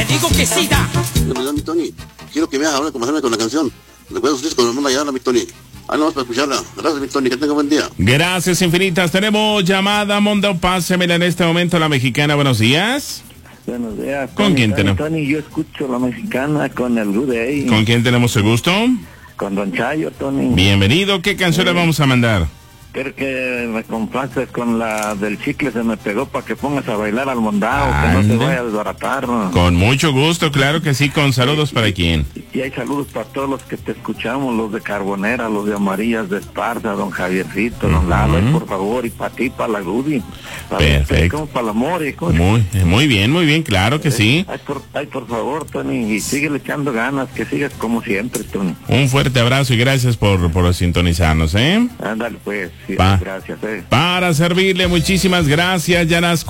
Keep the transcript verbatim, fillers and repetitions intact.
digo que sí da. Mi Tony, quiero que me hagas hablar como con la canción. Recuerda ustedes cuando me llaman, mi Tony. Ah, no, para escucharla. Gracias, mi Tony, que tenga buen día. Gracias infinitas. Tenemos llamada, Mondo. Pásemela en este momento la mexicana. Buenos días. Buenos días. ¿Con Tony, quién Tony, tenemos? Tony, yo escucho la mexicana con el Rudy. ¿Con quién tenemos el gusto? Con Don Chayo, Tony. Bienvenido. ¿Qué canción le vamos a mandar? Quiero que me complaces con la del chicle se me pegó para que pongas a bailar al mondao, que no Ande. te vaya a desbaratar. Con mucho gusto, claro que sí. Con saludos para quién. Y hay saludos para todos los que te escuchamos, los de Carbonera, los de Amarillas de Esparza, don Javiercito, don Ujú. Lalo, y por favor, y para ti, para la Gudi. Para Perfecto. usted, como para el amor. Y cosas. Muy, muy bien, muy bien, claro que sí. Ay por, ay, por favor, Tony, y sigue echando ganas, que sigas como siempre, Tony. Un fuerte abrazo y gracias por, por sintonizarnos, ¿eh? Ándale, pues, sí, Pa. gracias, eh. Para servirle, muchísimas gracias, Yanas.